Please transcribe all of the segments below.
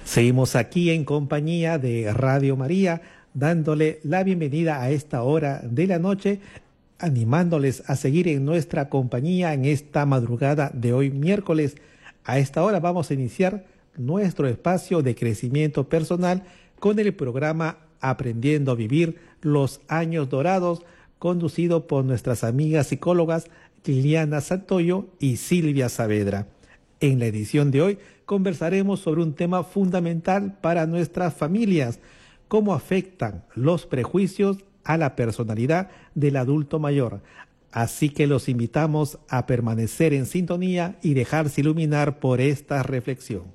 Seguimos aquí en compañía de Radio María, dándole la bienvenida a esta hora de la noche, animándoles a seguir en nuestra compañía en esta madrugada de hoy miércoles. A esta hora vamos a iniciar nuestro espacio de crecimiento personal con el programa Aprendiendo a Vivir los Años Dorados, conducido por nuestras amigas psicólogas Liliana Santoyo y Silvia Saavedra. En la edición de hoy conversaremos sobre un tema fundamental para nuestras familias: cómo afectan los prejuicios a la personalidad del adulto mayor. Así que los invitamos a permanecer en sintonía y dejarse iluminar por esta reflexión.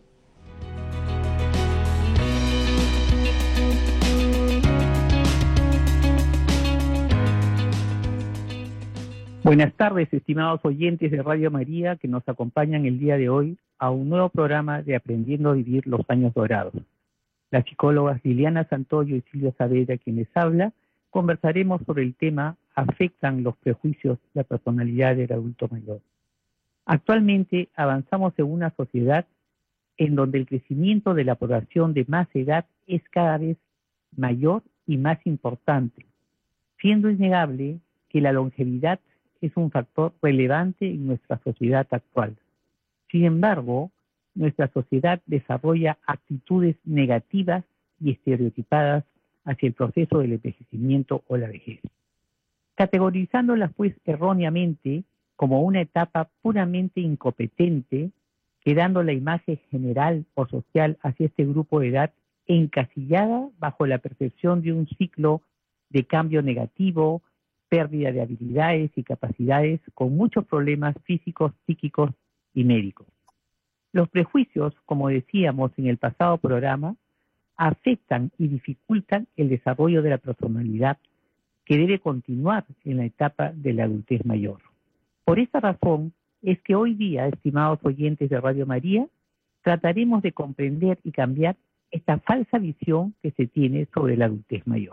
Buenas tardes, estimados oyentes de Radio María que nos acompañan el día de hoy a un nuevo programa de Aprendiendo a Vivir los Años Dorados. Las psicólogas Liliana Santoyo y Silvia Saavedra, quien les habla, conversaremos sobre el tema ¿afectan los prejuicios la personalidad del adulto mayor? Actualmente avanzamos en una sociedad en donde el crecimiento de la población de más edad es cada vez mayor y más importante, siendo innegable que la longevidad es un factor relevante en nuestra sociedad actual. Sin embargo, nuestra sociedad desarrolla actitudes negativas y estereotipadas hacia el proceso del envejecimiento o la vejez, categorizándolas pues erróneamente como una etapa puramente incompetente, quedando la imagen general o social hacia este grupo de edad encasillada bajo la percepción de un ciclo de cambio negativo, pérdida de habilidades y capacidades, con muchos problemas físicos, psíquicos y médicos. Los prejuicios, como decíamos en el pasado programa, afectan y dificultan el desarrollo de la personalidad que debe continuar en la etapa de la adultez mayor. Por esta razón es que hoy día, estimados oyentes de Radio María, trataremos de comprender y cambiar esta falsa visión que se tiene sobre la adultez mayor.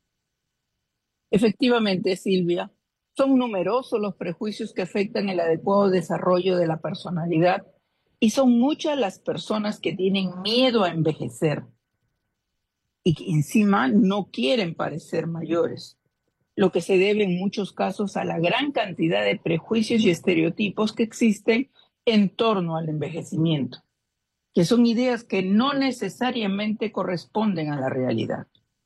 Efectivamente, Silvia, son numerosos los prejuicios que afectan el adecuado desarrollo de la personalidad y son muchas las personas que tienen miedo a envejecer y que encima no quieren parecer mayores, lo que se debe en muchos casos a la gran cantidad de prejuicios y estereotipos que existen en torno al envejecimiento, que son ideas que no necesariamente corresponden a la realidad.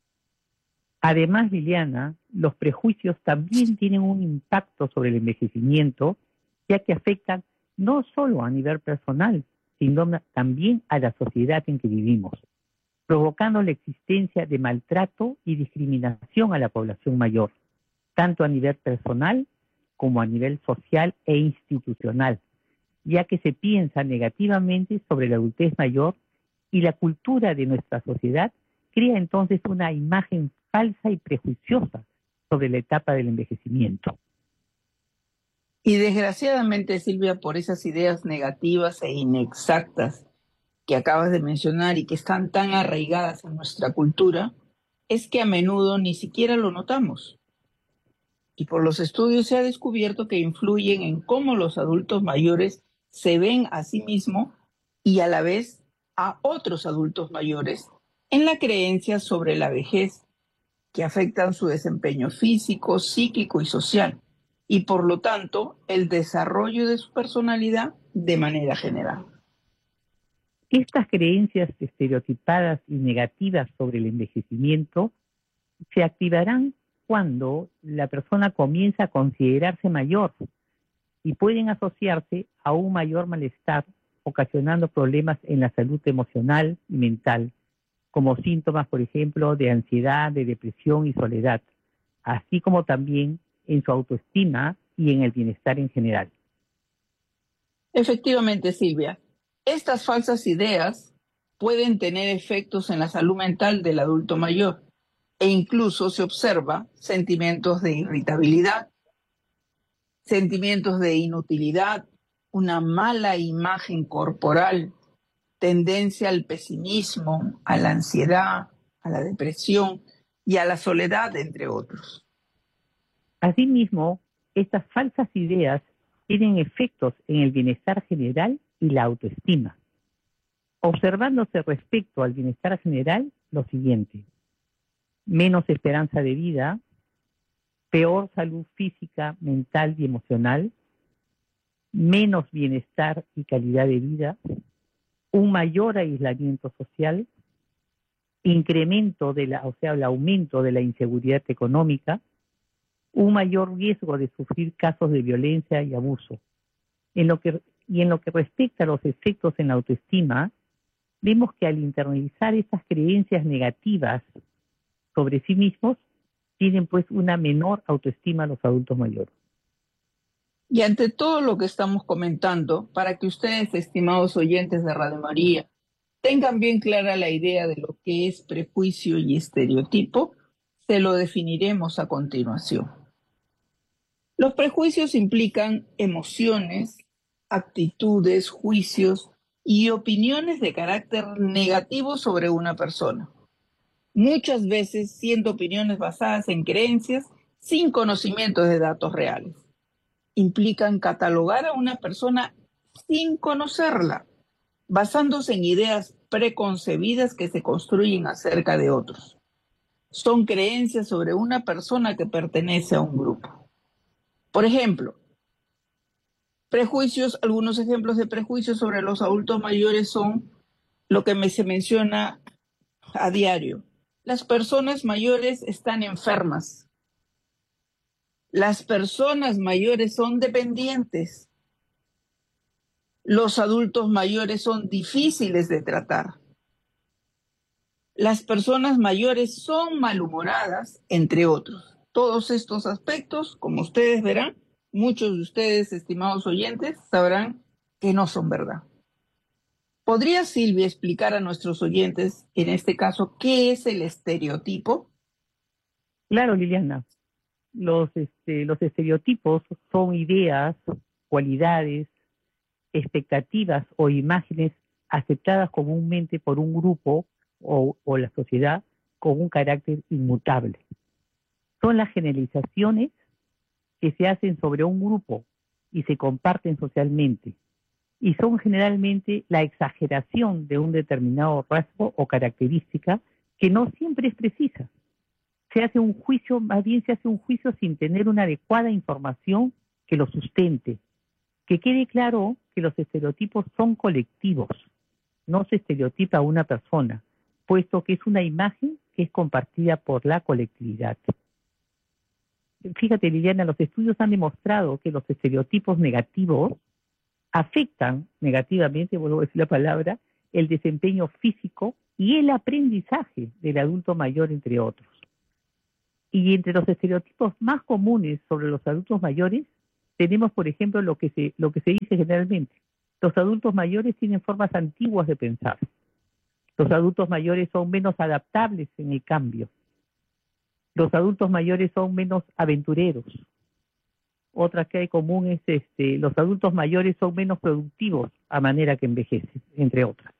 Además, Liliana, los prejuicios también tienen un impacto sobre el envejecimiento, ya que afectan no solo a nivel personal, sino también a la sociedad en que vivimos, provocando la existencia de maltrato y discriminación a la población mayor, tanto a nivel personal como a nivel social e institucional, ya que se piensa negativamente sobre la adultez mayor y la cultura de nuestra sociedad crea entonces una imagen falsa y prejuiciosa sobre la etapa del envejecimiento. Y desgraciadamente, Silvia, por esas ideas negativas e inexactas que acabas de mencionar y que están tan arraigadas en nuestra cultura, es que a menudo ni siquiera lo notamos. Y por los estudios se ha descubierto que influyen en cómo los adultos mayores se ven a sí mismos y a la vez a otros adultos mayores en la creencia sobre la vejez, que afectan su desempeño físico, psíquico y social, y por lo tanto el desarrollo de su personalidad de manera general. Estas creencias estereotipadas y negativas sobre el envejecimiento se activarán cuando la persona comienza a considerarse mayor y pueden asociarse a un mayor malestar, ocasionando problemas en la salud emocional y mental, como síntomas, por ejemplo, de ansiedad, de depresión y soledad, así como también en su autoestima y en el bienestar en general. Efectivamente, Silvia, estas falsas ideas pueden tener efectos en la salud mental del adulto mayor e incluso se observa sentimientos de irritabilidad, sentimientos de inutilidad, una mala imagen corporal, tendencia al pesimismo, a la ansiedad, a la depresión y a la soledad, entre otros. Asimismo, estas falsas ideas tienen efectos en el bienestar general y la autoestima. observándose respecto al bienestar general lo siguiente: menos esperanza de vida, peor salud física, mental y emocional, menos bienestar y calidad de vida, un mayor aislamiento social, incremento el aumento de la inseguridad económica, un mayor riesgo de sufrir casos de violencia y abuso. En lo que respecta a los efectos en la autoestima, vemos que al internalizar estas creencias negativas sobre sí mismos, tienen pues una menor autoestima los adultos mayores. Y ante todo lo que estamos comentando, para que ustedes, estimados oyentes de Radio María, tengan bien clara la idea de lo que es prejuicio y estereotipo, se lo definiremos a continuación. Los prejuicios implican emociones, actitudes, juicios y opiniones de carácter negativo sobre una persona. Muchas veces siendo opiniones basadas en creencias sin conocimiento de datos reales. Implican catalogar a una persona sin conocerla, basándose en ideas preconcebidas que se construyen acerca de otros. Son creencias sobre una persona que pertenece a un grupo. Por ejemplo, prejuicios, algunos ejemplos de prejuicios sobre los adultos mayores son lo que se menciona a diario. Las personas mayores están enfermas. Las personas mayores son dependientes. Los adultos mayores son difíciles de tratar. Las personas mayores son malhumoradas, entre otros. Todos estos aspectos, como ustedes verán, muchos de ustedes, estimados oyentes, sabrán que no son verdad. ¿Podría Silvia explicar a nuestros oyentes, en este caso, qué es el estereotipo? Claro, Liliana. Los estereotipos son ideas, cualidades, expectativas o imágenes aceptadas comúnmente por un grupo o la sociedad con un carácter inmutable. Son las generalizaciones que se hacen sobre un grupo y se comparten socialmente, y son generalmente la exageración de un determinado rasgo o característica que no siempre es precisa. Se hace un juicio, más bien se hace un juicio sin tener una adecuada información que lo sustente. Que quede claro que los estereotipos son colectivos, no se estereotipa a una persona, puesto que es una imagen que es compartida por la colectividad. Fíjate, Liliana, los estudios han demostrado que los estereotipos negativos afectan negativamente, vuelvo a decir la palabra, el desempeño físico y el aprendizaje del adulto mayor, entre otros. Y entre los estereotipos más comunes sobre los adultos mayores, tenemos, por ejemplo, lo que se dice generalmente. Los adultos mayores tienen formas antiguas de pensar. Los adultos mayores son menos adaptables en el cambio. Los adultos mayores son menos aventureros. Otra que hay común es los adultos mayores son menos productivos a manera que envejecen, entre otras.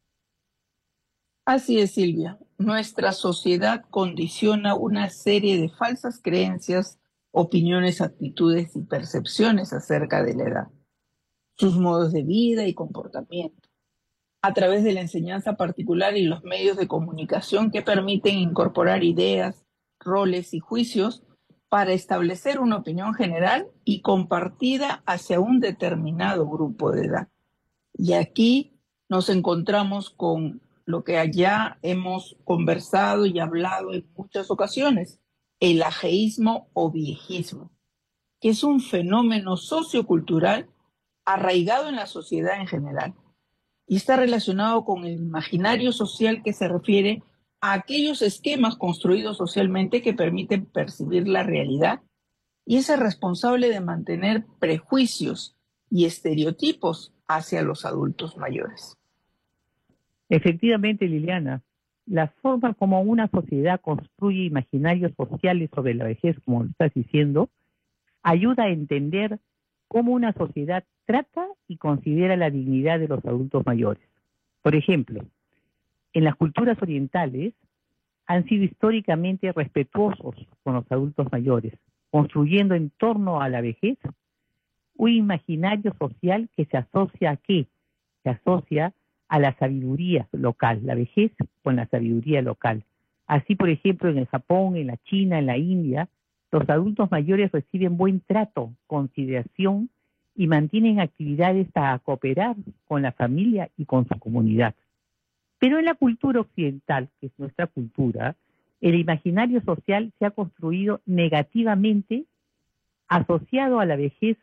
Así es, Silvia. Nuestra sociedad condiciona una serie de falsas creencias, opiniones, actitudes y percepciones acerca de la edad, sus modos de vida y comportamiento, a través de la enseñanza particular y los medios de comunicación que permiten incorporar ideas, roles y juicios para establecer una opinión general y compartida hacia un determinado grupo de edad. Y aquí nos encontramos con lo que allá hemos conversado y hablado en muchas ocasiones, el ajeísmo o viejismo, que es un fenómeno sociocultural arraigado en la sociedad en general y está relacionado con el imaginario social que se refiere a aquellos esquemas construidos socialmente que permiten percibir la realidad y es el responsable de mantener prejuicios y estereotipos hacia los adultos mayores. Efectivamente, Liliana, la forma como una sociedad construye imaginarios sociales sobre la vejez, como lo estás diciendo, ayuda a entender cómo una sociedad trata y considera la dignidad de los adultos mayores. Por ejemplo, en las culturas orientales han sido históricamente respetuosos con los adultos mayores, construyendo en torno a la vejez un imaginario social que se asocia a ¿qué? Se asocia a la sabiduría local, la vejez con la sabiduría local. Así, por ejemplo, en el Japón, en la China, en la India, los adultos mayores reciben buen trato, consideración y mantienen actividades para cooperar con la familia y con su comunidad. Pero en la cultura occidental, que es nuestra cultura, el imaginario social se ha construido negativamente asociando a la vejez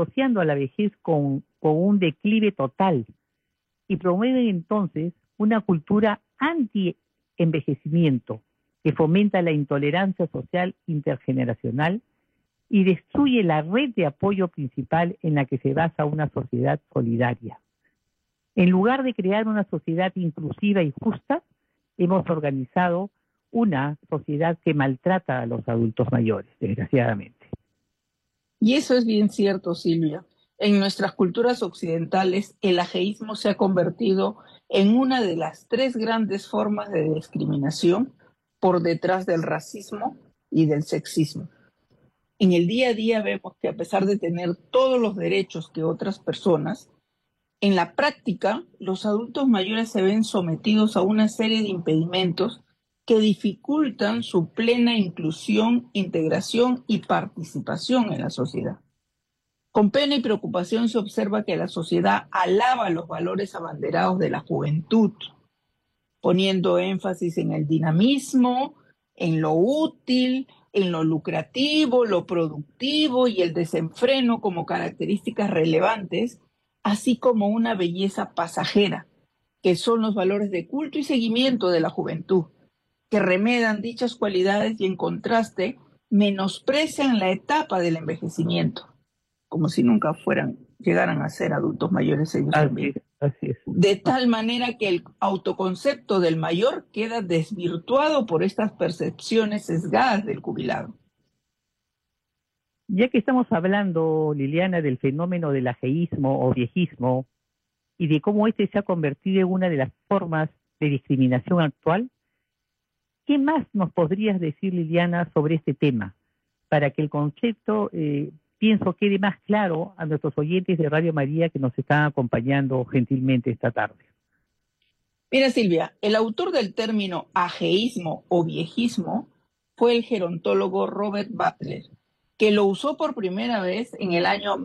con un declive total, y promueven entonces una cultura anti-envejecimiento que fomenta la intolerancia social intergeneracional y destruye la red de apoyo principal en la que se basa una sociedad solidaria. En lugar de crear una sociedad inclusiva y justa, hemos organizado una sociedad que maltrata a los adultos mayores, desgraciadamente. Y eso es bien cierto, Silvia. En nuestras culturas occidentales, el ajeísmo se ha convertido en una de las 3 grandes formas de discriminación por detrás del racismo y del sexismo. En el día a día vemos que a pesar de tener todos los derechos que otras personas, en la práctica los adultos mayores se ven sometidos a una serie de impedimentos que dificultan su plena inclusión, integración y participación en la sociedad. Con pena y preocupación se observa que la sociedad alaba los valores abanderados de la juventud, poniendo énfasis en el dinamismo, en lo útil, en lo lucrativo, lo productivo y el desenfreno como características relevantes, así como una belleza pasajera, que son los valores de culto y seguimiento de la juventud, que remedan dichas cualidades y en contraste menosprecian la etapa del envejecimiento, como si nunca llegaran a ser adultos mayores ellos también. Así es. De tal manera que el autoconcepto del mayor queda desvirtuado por estas percepciones sesgadas del jubilado. Ya que estamos hablando, Liliana, del fenómeno del ajeísmo o viejismo y de cómo este se ha convertido en una de las formas de discriminación actual, ¿qué más nos podrías decir, Liliana, sobre este tema? Para que el concepto, pienso, quede más claro a nuestros oyentes de Radio María que nos están acompañando gentilmente esta tarde. Mira, Silvia, el autor del término ajeísmo o viejismo fue el gerontólogo Robert Butler, que lo usó por primera vez en el año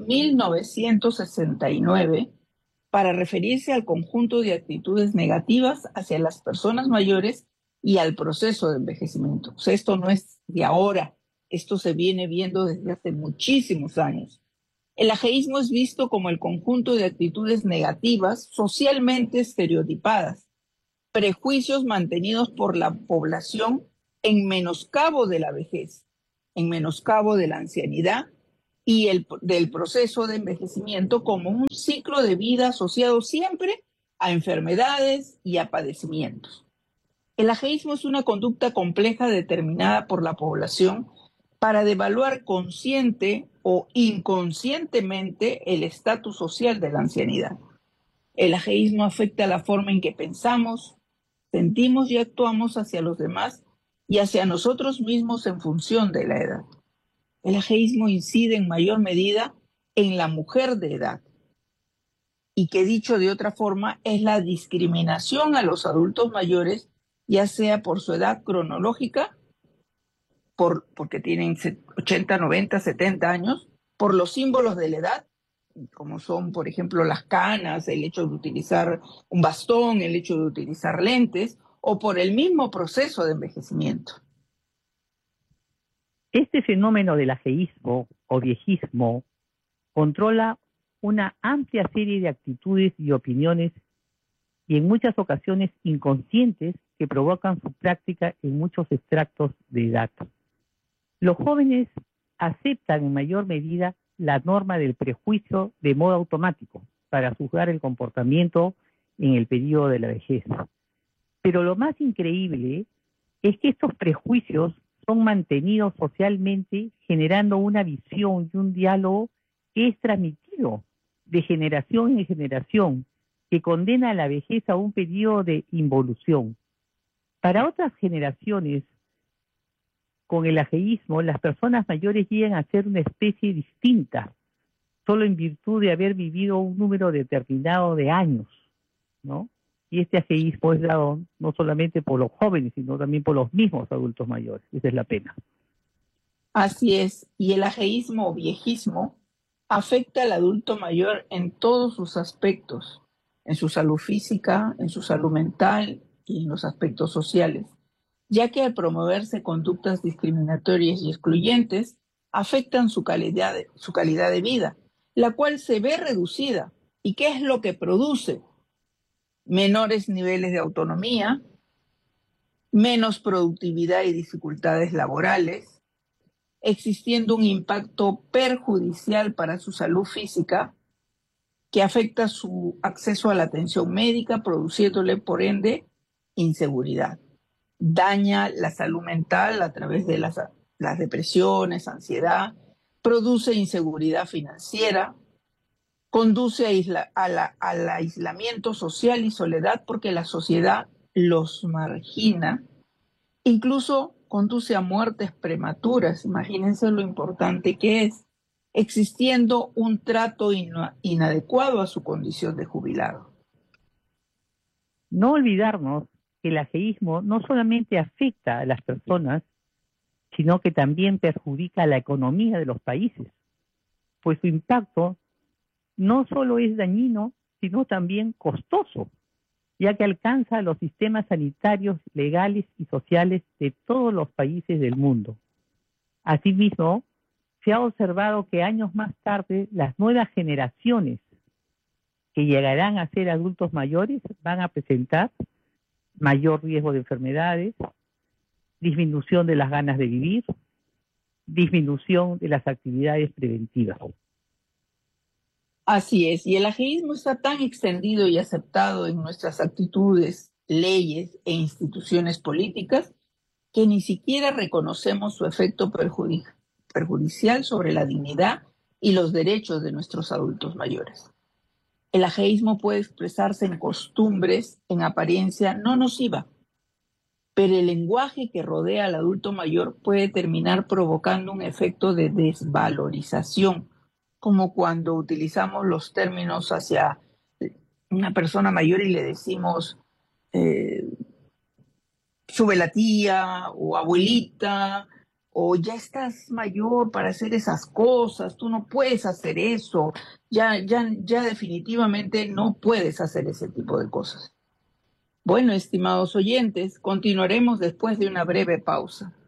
1969 para referirse al conjunto de actitudes negativas hacia las personas mayores y al proceso de envejecimiento. O sea, esto no es de ahora, esto se viene viendo desde hace muchísimos años. El ajeísmo es visto como el conjunto de actitudes negativas socialmente estereotipadas, prejuicios mantenidos por la población en menoscabo de la vejez, en menoscabo de la ancianidad y del proceso de envejecimiento como un ciclo de vida asociado siempre a enfermedades y a padecimientos. El ajeísmo es una conducta compleja determinada por la población para devaluar consciente o inconscientemente el estatus social de la ancianidad. El ajeísmo afecta la forma en que pensamos, sentimos y actuamos hacia los demás y hacia nosotros mismos en función de la edad. El ajeísmo incide en mayor medida en la mujer de edad y que, dicho de otra forma, es la discriminación a los adultos mayores, ya sea por su edad cronológica, porque tienen 80, 90, 70 años, por los símbolos de la edad, como son, por ejemplo, las canas, el hecho de utilizar un bastón, el hecho de utilizar lentes, o por el mismo proceso de envejecimiento. Este fenómeno del ajeísmo o viejismo controla una amplia serie de actitudes y opiniones y en muchas ocasiones inconscientes que provocan su práctica en muchos extractos de edad. Los jóvenes aceptan en mayor medida la norma del prejuicio de modo automático para juzgar el comportamiento en el periodo de la vejez. Pero lo más increíble es que estos prejuicios son mantenidos socialmente, generando una visión y un diálogo que es transmitido de generación en generación, que condena a la vejez a un periodo de involución. Para otras generaciones, con el ajeísmo, las personas mayores llegan a ser una especie distinta, solo en virtud de haber vivido un número determinado de años, ¿no? y este ajeísmo es dado no solamente por los jóvenes, sino también por los mismos adultos mayores. Esa es la pena. Así es, y el ajeísmo o viejismo afecta al adulto mayor en todos sus aspectos, en su salud física, en su salud mental y en los aspectos sociales, ya que al promoverse conductas discriminatorias y excluyentes, afectan su calidad de vida, la cual se ve reducida. ¿Y qué es lo que produce? Menores niveles de autonomía, menos productividad y dificultades laborales, existiendo un impacto perjudicial para su salud física que afecta su acceso a la atención médica, produciéndole, por ende, inseguridad. Daña la salud mental a través de las depresiones, ansiedad, produce inseguridad financiera, conduce al aislamiento social y soledad porque la sociedad los margina, incluso conduce a muertes prematuras. Imagínense lo importante que es, existiendo un trato inadecuado a su condición de jubilado. No olvidarnos que el ajeísmo no solamente afecta a las personas, sino que también perjudica a la economía de los países, pues su impacto no solo es dañino, sino también costoso, ya que alcanza los sistemas sanitarios, legales y sociales de todos los países del mundo. Asimismo, se ha observado que años más tarde las nuevas generaciones que llegarán a ser adultos mayores van a presentar mayor riesgo de enfermedades, disminución de las ganas de vivir, disminución de las actividades preventivas. Así es, y el ajeísmo está tan extendido y aceptado en nuestras actitudes, leyes e instituciones políticas que ni siquiera reconocemos su efecto perjudicial sobre la dignidad y los derechos de nuestros adultos mayores. El ajeísmo puede expresarse en costumbres en apariencia no nociva, pero el lenguaje que rodea al adulto mayor puede terminar provocando un efecto de desvalorización, como cuando utilizamos los términos hacia una persona mayor y le decimos sube la tía o abuelita, o ya estás mayor para hacer esas cosas, tú no puedes hacer eso, ya definitivamente no puedes hacer ese tipo de cosas. Bueno, estimados oyentes, continuaremos después de una breve pausa.